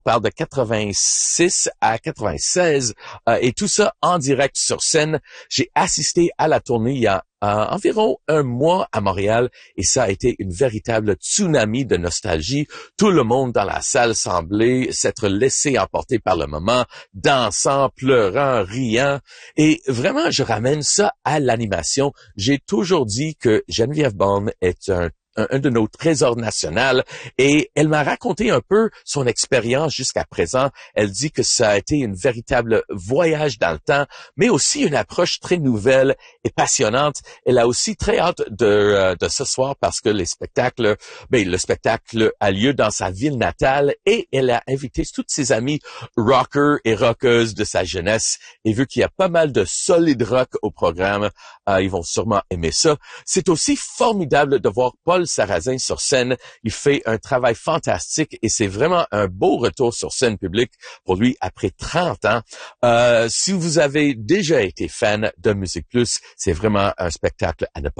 parle de 86 à 96, et tout ça en direct sur scène. J'ai assisté à la tournée il y a environ un mois à Montréal et ça a été une véritable tsunami de nostalgie. Tout le monde dans la salle semblait s'être laissé emporter par le moment, dansant, pleurant, riant. Et vraiment, je ramène ça à l'animation. J'ai toujours dit que Geneviève Bond est un de nos trésors nationaux et elle m'a raconté un peu son expérience jusqu'à présent. Elle dit que ça a été une véritable voyage dans le temps, mais aussi une approche très nouvelle et passionnante. Elle a aussi très hâte de ce soir parce que le spectacle a lieu dans sa ville natale et elle a invité toutes ses amies rockers et rockeuses de sa jeunesse et vu qu'il y a pas mal de solid rock au programme, ils vont sûrement aimer ça. C'est aussi formidable de voir Paul Sarrazin sur scène. Il fait un travail fantastique et c'est vraiment un beau retour sur scène publique pour lui après 30 ans. Si vous avez déjà été fan de Musique Plus, c'est vraiment un spectacle à ne pas